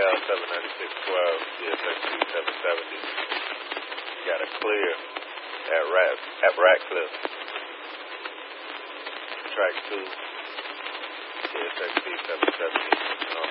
L 79612, CSXC 770. Got a clear at Ratcliffe. Track 2, CSXC 770.